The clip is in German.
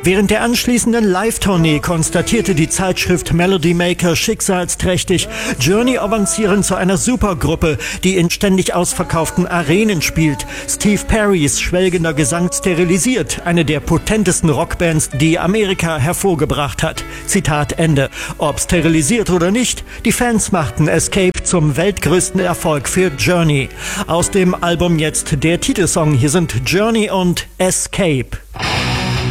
Während der anschließenden Live-Tournee konstatierte die Zeitschrift Melody Maker schicksalsträchtig, Journey avancieren zu einer Supergruppe, die in ständig ausverkauften Arenen spielt. Steve Perrys schwelgender Gesang sterilisiert eine der potentesten Rockbands, die Amerika hervorgebracht hat. Zitat Ende. Ob sterilisiert oder nicht, die Fans machten Escape zum weltgrößten Erfolg für Journey. Aus dem Album jetzt der Titelsong. Hier sind Journey und Escape.